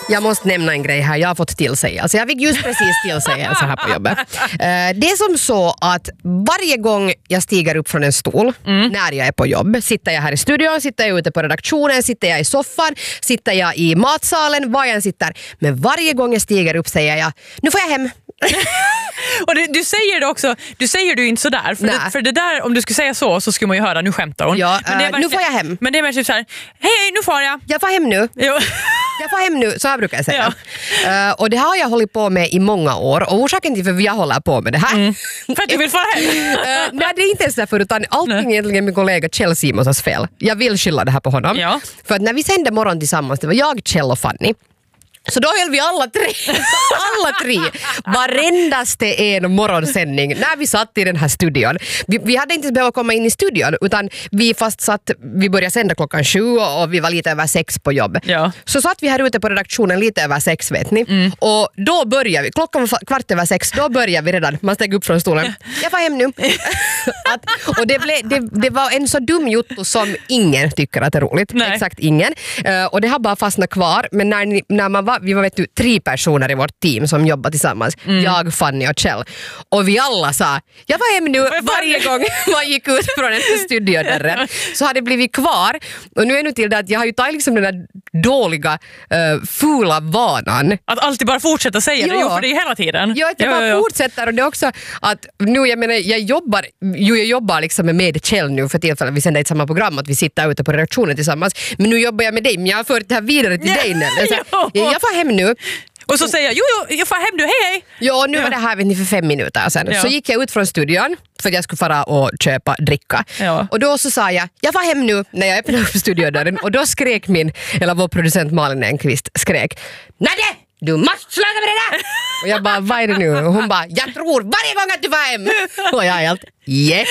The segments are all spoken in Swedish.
Jag måste nämna en grej här, jag har fått tillsäga. Alltså jag fick just precis tillsäga så här på jobbet. Det är som så att varje gång jag stiger upp från en stol när jag är på jobb, sitter jag här i studion, sitter jag ute på redaktionen, sitter jag i soffan, sitter jag i matsalen, var jag än sitter. Men varje gång jag stiger upp säger jag, nu får jag hem. Och du säger det också, du säger du inte sådär för det där, om du skulle säga så skulle man ju höra, nu skämtar hon. Ja, men det är nu får jag hem. Men det är mer typ såhär, hej nu får jag. Jag får hem nu. Jo. Jag får hem nu, så här brukar jag säga. Och det har jag hållit på med i många år. Och orsaken till för jag håller på med det här. För att du vill få hem. Nej, det är inte ens därför, utan allting egentligen min kollega Kjell Simonsas fel. Jag vill skylla det här på honom. Ja. För att när vi sände morgon tillsammans, det var jag, Kjell och Fanny. Så då höll vi alla tre, varendaste en morgonsändning när vi satt i den här studion. Vi hade inte behövt komma in i studion, utan vi började sända 7:00 och vi var lite över 6 på jobb. Ja. Så satt vi här ute på redaktionen lite över 6, vet ni. Och då började vi, klockan var 7:15, då började vi redan. Man steg upp från stolen. Jag får hem nu. Och det var en så dum jotto som ingen tycker att det är roligt. Nej. Exakt ingen. Och det har bara fastnat kvar. Men när man var, vi var 3 personer i vårt team som jobbade tillsammans. Jag, Fanny och Kjell. Och vi alla sa, jag var hem nu varje gång man gick ut från en studiodörren. Så har det blivit kvar. Och nu är det till det att jag har ju tagit liksom den där dåliga, fula vanan. Att alltid bara fortsätta säga det, för det är hela tiden. Ja, att jag bara fortsätter. Och det är också att nu, jag menar, jag jobbar liksom med Kjell nu för tillfället. Vi sänder ett samma program, att vi sitter ute på redaktionen tillsammans. Men nu jobbar jag med dig, men jag har fört det här vidare till dig nu. Jag får hem nu. Och så säger jag får hem nu, hej. Ja, nu var det här vet ni, för 5 minuter sedan. Så gick jag ut från studion för att jag skulle fara och köpa dricka. Ja. Och då så sa jag får hem nu när jag öppnade upp studiodörren. Och då skrek vår producent Malin Enqvist skrek, nej du måste sluta med det där! Och jag bara, vad är det nu? Och hon bara, jag tror varje gång att du var hem! Och jag är helt, yes!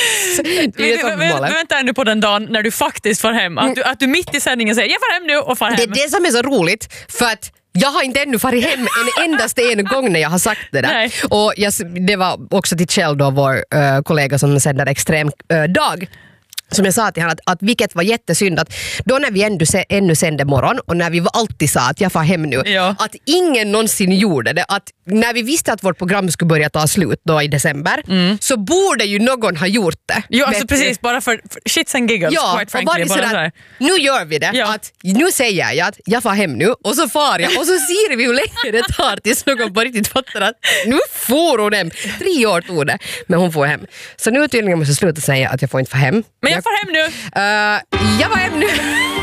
Vänta nu på den dagen när du faktiskt får hem. Att du mitt i sändningen säger, jag får hem nu och får hem. Det är det som är så roligt, för att jag har inte ännu farit hem en gång när jag har sagt det där. Nej. Och det var också till Kjell då, vår kollega som sänder Extrem dag. Som jag sa till honom att vilket var jättesynd att då när vi ännu sände morgon och när vi alltid sa att jag får hem nu, att ingen någonsin gjorde det. Att när vi visste att vårt program skulle börja ta slut då i december så borde ju någon ha gjort det. Jo, alltså precis, bara för shits and giggles. Ja, quite frankly, bara sådär, nu gör vi det. Ja. Att nu säger jag att jag får hem nu och så far jag och så ser vi hur länge det tar tills någon på riktigt fattar att nu får hon hem. 3 år tog det, men hon får hem. Så nu tydligen måste jag sluta säga att jag får inte få hem. Men jag får hem nu. Jag var hem nu.